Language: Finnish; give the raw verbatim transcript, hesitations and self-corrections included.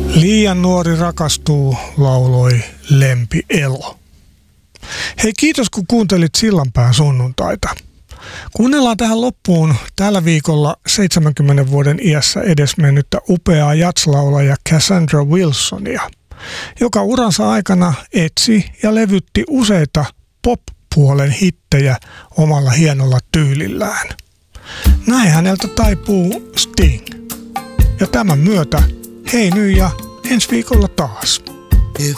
Liian nuori rakastuu, lauloi Lempi Elo. Hei, kiitos kun kuuntelit Sillanpään sunnuntaita. Kuunnellaan tähän loppuun tällä viikolla seitsemänkymmenen vuoden iässä edesmennyttä upeaa jazz-laulaja Cassandra Wilsonia, joka uransa aikana etsi ja levytti useita pop-puolen hittejä omalla hienolla tyylillään. Näin häneltä taipuu Sting. Ja tämän myötä hei nyt ja ensi viikolla taas.